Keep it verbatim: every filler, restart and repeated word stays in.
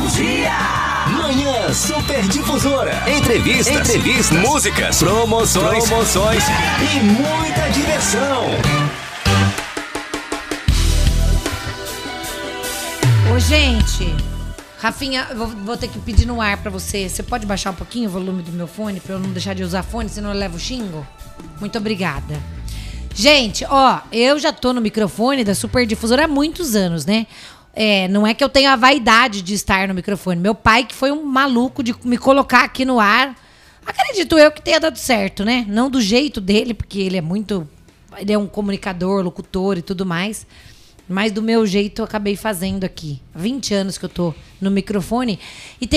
dia! Manhã Super Difusora. Entrevistas, Entrevistas, músicas, promoções, promoções e muita diversão. Ô, gente, Rafinha, eu vou, vou ter que pedir no ar pra você. Você pode baixar um pouquinho o volume do meu fone pra eu não deixar de usar fone, senão eu levo xingo? Muito obrigada. Gente, ó, eu já tô no microfone da Super Difusora há muitos anos, né? É, não é que eu tenho a vaidade de estar no microfone. Meu pai que foi um maluco de me colocar aqui no ar. Acredito eu que tenha dado certo, né? Não do jeito dele, porque ele é muito... Ele é um comunicador, locutor e tudo mais. Mas do meu jeito eu acabei fazendo aqui. Há vinte anos que eu tô no microfone. E tem